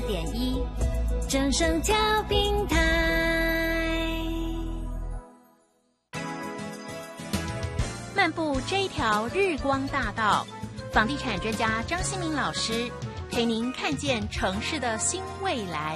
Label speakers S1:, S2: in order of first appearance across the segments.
S1: 104.1正声调频台。漫步这一条日光大道，房地产专家张新民老师陪您看见城市的新未来。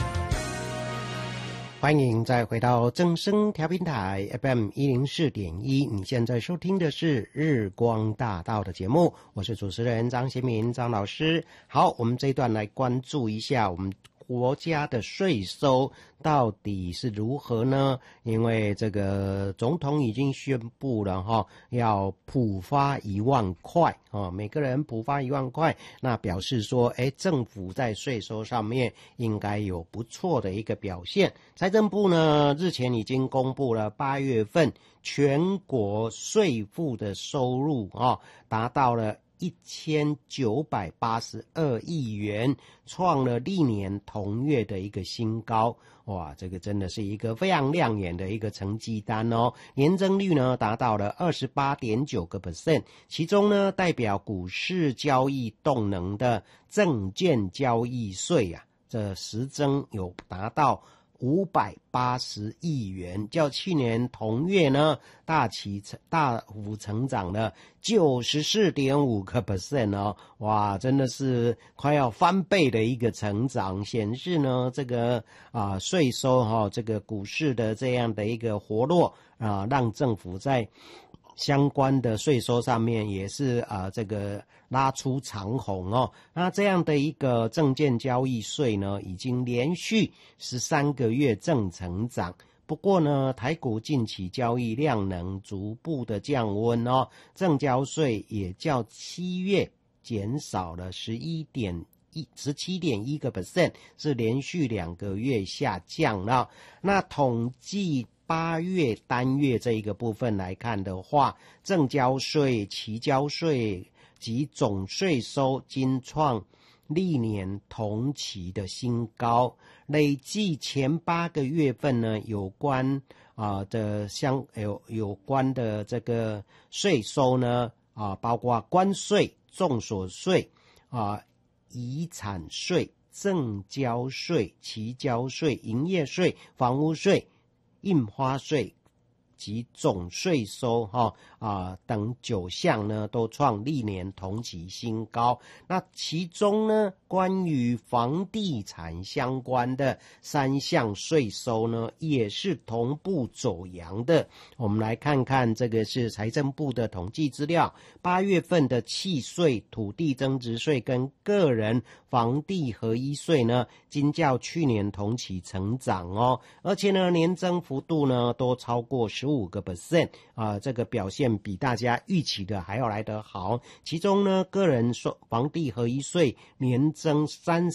S2: 欢迎再回到正声调频台 FM 104.1，你现在收听的是日光大道的节目，我是主持人张新民张老师。好，我们这一段来关注一下我们国家的税收到底是如何呢？因为这个总统已经宣布了要普发1万块每个人普发1万块，那表示说政府在税收上面应该有不错的一个表现。财政部呢日前已经公布了8月份全国税负的收入达到了1982亿元，创了历年同月的一个新高。哇，这个真的是一个非常亮眼的一个成绩单年增率呢达到了 28.9%， 其中呢代表股市交易动能的证券交易税这实增有达到580亿元，较去年同月呢大幅成长了 94.5% 哇，真的是快要翻倍的一个成长，显示呢这个税收这个股市的这样的一个活络让政府在相关的税收上面也是这个拉出长虹那这样的一个证券交易税呢已经连续13个月正成长。不过呢台股近期交易量能逐步的降温证交税也较7月减少了17.1%， 是连续2个月下降了。那统计8月单月这一个部分来看的话，证交税、期交税及总税收均创历年同期的新高，累计前8个月份呢有关的这个税收呢包括关税、综所税遗产税、证交税、期交税、营业税、房屋税、印花税及总税收等9项呢都创历年同期新高。那其中呢关于房地产相关的3项税收呢也是同步走扬的。我们来看看，这个是财政部的统计资料，8月份的契税、土地增值税跟个人房地合一税呢均较去年同期成长而且呢年增幅度呢都超过15%这个表现比大家预期的还要来得好。其中呢个人房地合一税年增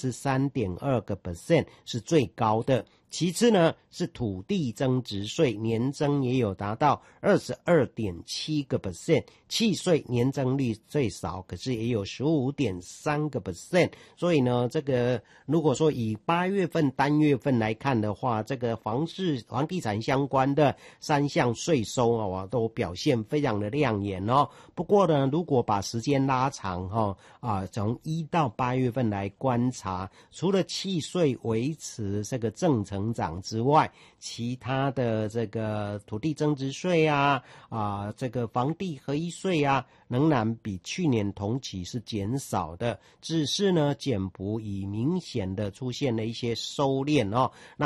S2: 33.2% 是最高的，其次呢是土地增值税年增也有达到 22.7%， 契税年增率最少，可是也有 15.3%。 所以呢这个如果说以8月份单月份来看的话，这个房地产相关的3项税收都表现非常的亮眼不过呢如果把时间拉长从1到8月份来观察，除了契税维持这个正成长之外，其他的这个土地增值税这个房地合一税仍然比去年同期是减少的，只是呢减幅已明显的出现了一些收敛